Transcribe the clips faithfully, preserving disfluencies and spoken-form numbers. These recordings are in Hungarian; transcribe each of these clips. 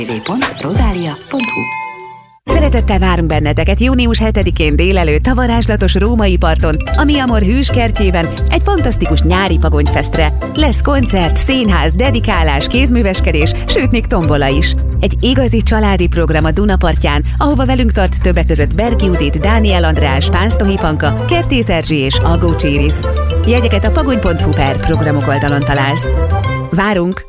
double-u double-u double-u pont rosalia pont hu. Szeretettel várunk benneteket június hetedikén délelőtt a varázslatos római parton, a Mi Amor hűs kertjében egy fantasztikus nyári pagonyfesztre. Lesz koncert, színház, dedikálás, kézműveskedés, sőt még tombola is. Egy igazi családi program a Dunapartján, ahova velünk tart többek között Bergi Judit, Dániel András, Pánsztohi Panka, Kertész Erzsi és Algó Cséris. Jegyeket a pagony pont hu per programok oldalon találsz. Várunk!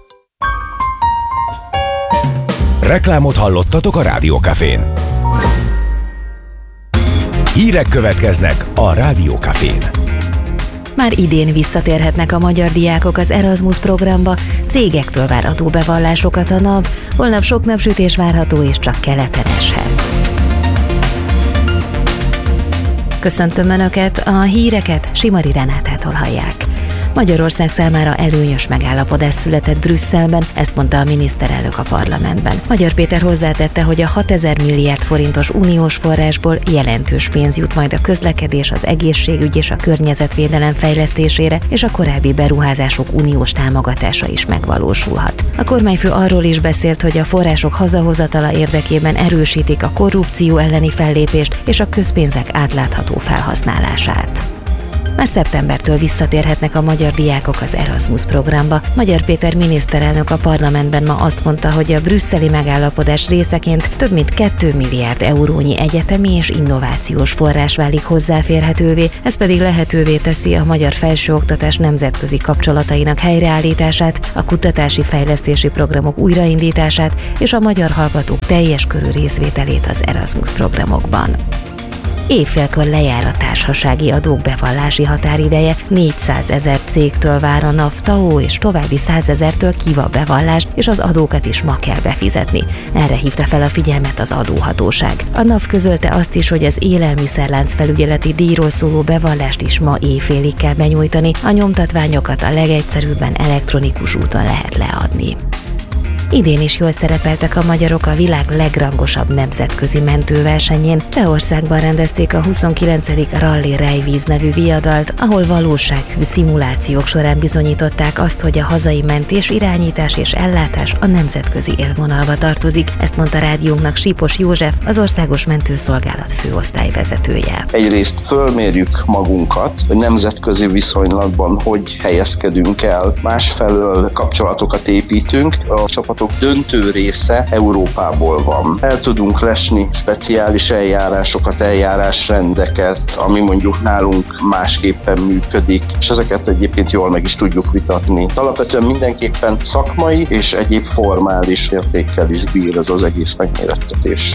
Reklámot hallottatok a Rádiókafén. Hírek következnek a Rádiókafén. Már idén visszatérhetnek a magyar diákok az Erasmus programba, cégektől vár adóbevallásokat a NAV, holnap sok napsütés várható és csak keleten eshet. Köszöntöm Önöket, a híreket Simari Renátától hallják. Magyarország számára előnyös megállapodás született Brüsszelben, ezt mondta a miniszterelnök a parlamentben. Magyar Péter hozzátette, hogy a hatezer milliárd forintos uniós forrásból jelentős pénz jut majd a közlekedés, az egészségügy és a környezetvédelem fejlesztésére, és a korábbi beruházások uniós támogatása is megvalósulhat. A kormányfő arról is beszélt, hogy a források hazahozatala érdekében erősítik a korrupció elleni fellépést és a közpénzek átlátható felhasználását. Már szeptembertől visszatérhetnek a magyar diákok az Erasmus programba. Magyar Péter miniszterelnök a parlamentben ma azt mondta, hogy a brüsszeli megállapodás részeként több mint két milliárd eurónyi egyetemi és innovációs forrás válik hozzáférhetővé, ez pedig lehetővé teszi a magyar felsőoktatás nemzetközi kapcsolatainak helyreállítását, a kutatási fejlesztési programok újraindítását és a magyar hallgatók teljes körű részvételét az Erasmus programokban. Évfélkor lejár a társasági adók bevallási határideje, négyszázezer cégtől vár a NAV té á o és további százezertől Kiva bevallást, és az adókat is ma kell befizetni. Erre hívta fel a figyelmet az adóhatóság. A NAV közölte azt is, hogy az élelmiszerlánc felügyeleti díjról szóló bevallást is ma éjfélig kell benyújtani, a nyomtatványokat a legegyszerűbben elektronikus úton lehet leadni. Idén is jól szerepeltek a magyarok a világ legrangosabb nemzetközi mentőversenyén. Csehországban rendezték a huszonkilencedik Rally Rejvíz nevű viadalt, ahol valósághű szimulációk során bizonyították azt, hogy a hazai mentés, irányítás és ellátás a nemzetközi élvonalba tartozik. Ezt mondta rádiónknak Sípos József, az Országos Mentőszolgálat főosztályvezetője. Egyrészt fölmérjük magunkat, hogy nemzetközi viszonylatban hogy helyezkedünk el, másfelől kapcsolatokat építünk. A csapat döntő része Európából van. El tudunk lesni speciális eljárásokat, eljárásrendeket, ami mondjuk nálunk másképpen működik, és ezeket egyébként jól meg is tudjuk vitatni. Alapvetően mindenképpen szakmai és egyéb formális értékkel is bír ez az egész megmérettetés.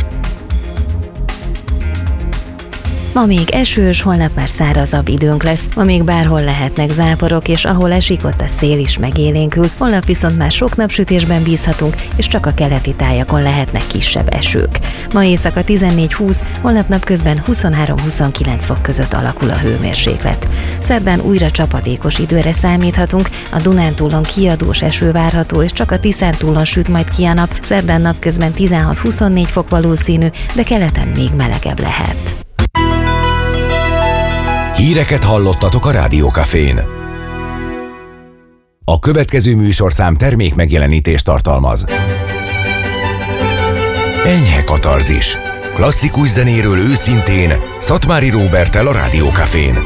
Ma még esős, holnap már szárazabb időnk lesz, ma még bárhol lehetnek záporok, és ahol esik, ott a szél is megélénkül, holnap viszont már sok napsütésben bízhatunk, és csak a keleti tájakon lehetnek kisebb esők. Ma éjszaka tizennégy-húsz, holnap napközben huszonhárom-huszonkilenc fok között alakul a hőmérséklet. Szerdán újra csapadékos időre számíthatunk, a Dunántúlon kiadós eső várható, és csak a Tiszántúlon süt majd ki a nap, szerdán napközben tizenhat-huszonnégy fok valószínű, de keleten még melegebb lehet. Híreket hallottatok a Rádiókafén. A következő műsorszám termék megjelenítést tartalmaz. Enyhe katarzis. Klasszikus zenéről őszintén Szatmári Róberttel a Rádiókafén.